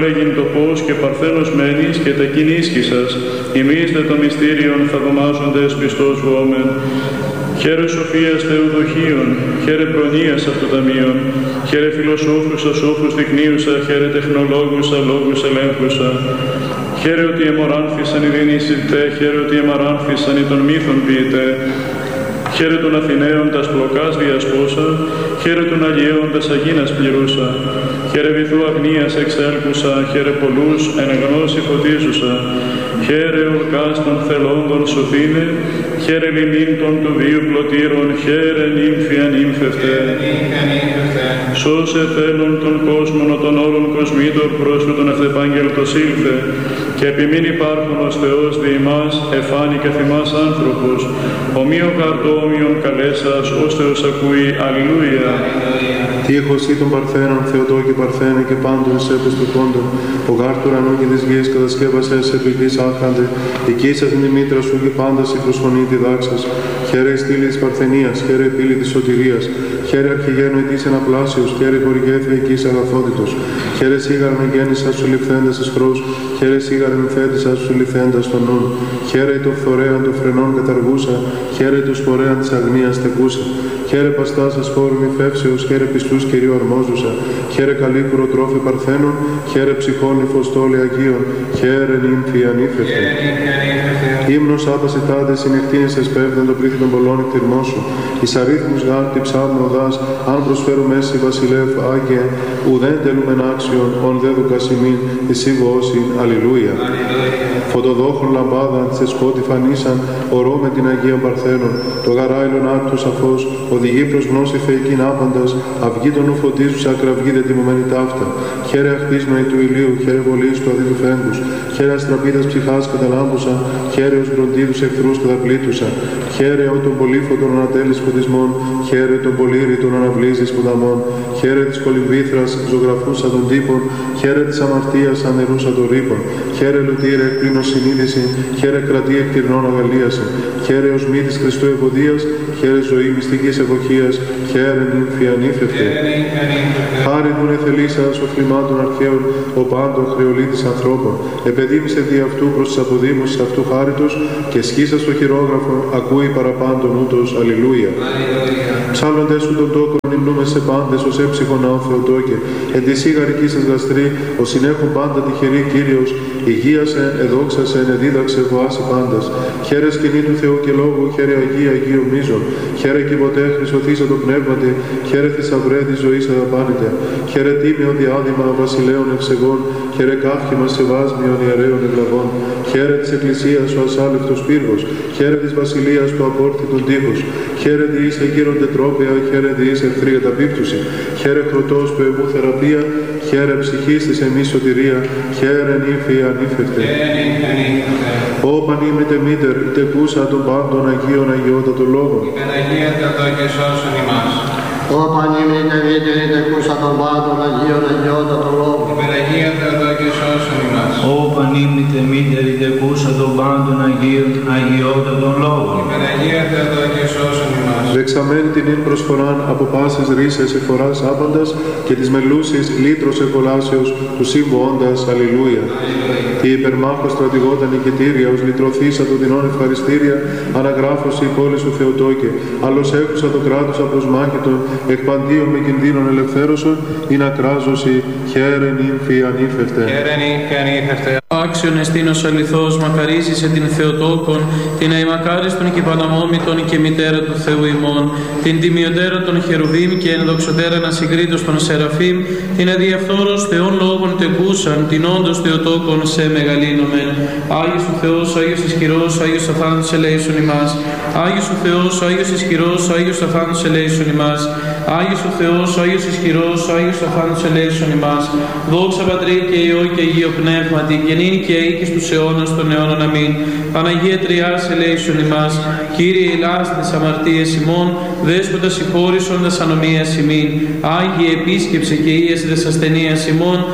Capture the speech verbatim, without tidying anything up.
Λέγειν το πώς και παρθένος μένεις και τα κινήσκησας, ημείς δε το μυστήριον θαυμάζοντες πιστός βόμεν. Χαίρε σοφίας θεουδοχείων, χαίρε προνοίας αυτοταμείων, χαίρε φιλοσόφουσα σόφους δεικνύουσα, χαίρε τεχνολόγουσα λόγους ελέγχουσα. Χαίρε ότι εμοράνθησαν οι δινήσιτε, χαίρε ότι εμαράνθησαν οι των μύθων ποιητέ. Χαίρε των Αθηναίων τας πλοκάς διασπόσα, χαίρε των Αγιαίων τας Αγίνας πληρούσα. Χαίρε βυθού αγνίας εξέλκουσα, χαίρε πολλούς εν γνώση φωτίζουσα. Χαίρε ορκάς των θελόντων σωθήνε, χαίρε λιμήν των του βίου πλωτήρων, χαίρε νύμφη ανύμφευτε. Σώσε θέλων των κόσμων των όλων κοσμήτων προς του τον ευθεπάγγελτος ήλθε, και επιμήν υπάρχον ως Θεός δι' ημάς, εφάνει και θυμάς άνθρωπος, ομοίω καρτόμιον καλέσας, ως Θεός ακούει, αλληλούια. Τύχος ή των Παρθένων, Θεοτόκη Παρθένε και πάντων σε επιστοχόντων, ο γάρ του ουρανού και της γης κατασκεύασες επί γης άχραντε, οικίσας την η μήτρα σου και πάντα η προσφωνή τη δάξας. Χαίρε η στήλη της Παρθενίας, χαίρε η πύλη της σωτηρίας, χαίρε αρχηγένου ετής εναπλάσιος, χαίρε χορηγέθρια εκείς αγαθότητος, χαίρε σίγαρον γέννησας σου ληφθέντας εις χρός, χαίρε σίγαρον θέτησας σου ληφθέντας των νουν, χαίρε το φθορέαν των φρενών καταργούσα, χαίρε το σπορέαν της αγνίας τεκούσα. Χαίρε παστάσας φόρων υφεύσεως, χαίρε πιστούς Κυρίου αρμόζουσα, χαίρε καλή κουροτρόφη Παρθένων, χαίρε ψυχών υφοστόλη Αγίων, χαίρε νύμφη ανήφευτε. Ύμνος άπαση τάδε συνεχτήνες εσπεύδεν το πλήθη των πολλών εκτιρμών σου, εις αρίθμους γάρ τη ψάρμου οδάς, αν προσφέρουμε έσυ βασιλεύ Άγιε, ουδέν τελούμεν άξιον, ον δε δουκασιμήν, εσύ βόσιν, αλληλούια. Φωτοδόχων λαμπάδα, σε σκότη φανίσαν, ορώ με την Αγία Παρθένων, το γαράιλον άρτου σαφώς, οδηγεί προς γνώση θεϊκήν άπαντας, αυγή των ου φωτίζουσα, κραυγή δε τιμωμένη ταύτα. Χαίρε αχτής νοη του ηλίου, χαίρε βολής του αδίτου φέγγους, χαίρε αστραπίδας ψυχάς καταλάμπουσα, χαίρε ως βροντίδους εχθρούς καταπλήττουσα, χαίρε ό των πολύφωτων ανατέλεις φωτισμών, χαίρε των πολύρητων αναβλύζεις ποταμών, χαίρε της κολυμβήθρας ζωγραφούσα των τύπων, χαίρε της αμαρτίας ανερούσα των ρήπων, χαίρε λουτήρε εκπλήνως συνείδηση, χαίρε κρατή εκτυρνών αγαλίαση, χαίρε ως μη της Χριστού ευωδίας, χαίρε ζωή μυστικής ευωχίας, χαίρε νύμφη ανήφευτε. Χάρη του εθελήσας ο φλιμάτων αρχαίων, ο πάντων χρεολίτης ανθρώπων, επεδίμησε δι' αυτού προς τις αποδήμωσης αυτού χάριτος και σχίσα στο χειρόγραφο, ακούει παραπάντων ούτως, αλληλούια. Ψάλλοντες σου τον τόκον, υμνούμε σε πάντες, ως έψυχον ναό Θεοτόκε, εν τη σίγαρική σας γαστρή, ο συνέχων πάντα τυχερή Κύριος, υγείασε, εδόξασε, εδίδαξε, βοάσει πάντας. Χαίρε σκηνή του Θεού και λόγου, χαίρε Αγία, Αγίου μίζων, χαίρε κυβωτέ, χρυσοθήσα το πνεύματι, χαίρε θησαυρέ της ζωής αγαπάνητε, χαίρε τίμιο διάδημα βασιλέων ευσεγών, χαίρε καύχημα σεβάσμιων ιερέων ευλαβών, χαίρε της Εκκλησίας ο ασάλευτος πύργος, χαίρε της βασιλείας του απόρθητον τείχους, χαίρε διείς εγείρον τετρόπια, χαίρε διείς εχθρή καταπίπτουση, χαίρε χρωτός του εμού θεραπεία, χαίρε ψυχής της εμείς σωτηρία, χαίρε νύφη ανήφευτε. Ω πανήμητε μήτερ, τεκούσα των πάντων Αγίων Αγιότατων λόγων. Υπεραγία Θεοτό και σώσον ημάς. Ω πανήμητε μήτερ, τεκούσα των πάντων Αγίων Αγιότατων λόγων. Υπεραγία Θεοτό και σώσον ημάς. Ω πανήμητε μήτερ, τεκούσα των πάντων Αγίων Αγιότατων λόγων. Υπεραγία Θεοτό και σώσον ημάς. Δεξαμένη την ίν προσφοράν από πάσης ρίσες εφοράς άπαντας και της μελούσης λύτρος εκολάσεως του σύμβοοντας, αλληλούια. Η υπερμάχο στρατηγόταν νικητήρια, ως λυτρωθήσα του δεινών ευχαριστήρια, αναγράφωση η πόλη σου Θεοτόκε, άλλος έχουσα το κράτος απροσμάχητον, εκπαντίων με κινδύνων ελευθέρωσον, ή να κράζωση, χαίρε νύμφη ανήφευτε. Χαίρε νύμφη ανήφευτε. Άξιον εστίνος αληθώς, μακαρίζησε την Θεοτόκον, την αημακάριστον και παναμόμητον και μητέρα του Θεού ημών, την τιμιωτέρα των Χερουβίμ και ενδοξωτέρα ανασυγκρίτως των Σεραφείμ, την αδιαφθόρος Θεών λόγων τεκούσαν, την όντως Θεοτόκον σε μεγαλύνομεν. Άγιος ο Θεός, Άγιος ισχυρός, Άγιος αθάνατος ελέησον ημάς. Άγιος ο Θεός, Άγιος ισχυρός, Άγιος αθάνατος ελέησον ημάς. Άγιος ο Θεός, Άγιος ισχυρός, Άγιος αθάνατος ελέησον ημάς. Δόξα Πατρί και Υιό και Αγίο Πνεύματι, και νυν και αεί και στους αιώνας των αιώνων. Αμήν. Παναγία Τριάς ελέησον ημάς. Κύριε ελάστε τις αμαρτίες ημών, Δέσποτα συγχώρησον τας ανομίας ημίν. Άγιε επίσκεψε και ίεσε τας ασθενείας ημών.